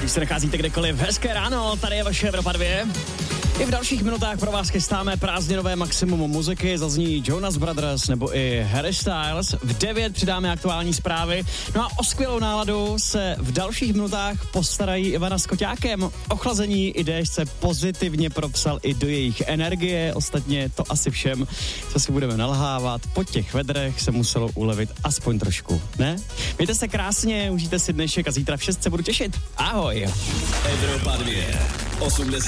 Když se nacházíte kdekoliv, hezké ráno, tady je vaše Evropa 2. I v dalších minutách pro vás chystáme prázdninové maximum muziky, zazní Jonas Brothers nebo i Harry Styles. V 9 přidáme aktuální zprávy. No a o skvělou náladu se v dalších minutách postarají Ivana s Koťákem. Ochlazení idej se pozitivně propsal i do jejich energie. Ostatně to asi všem, co si budeme nalhávat. Po těch vedrech se muselo ulevit aspoň trošku, ne? Mějte se krásně, užijte si dnešek a zítra v 6 se budu těšit. Ahoj! Evropa 2. 80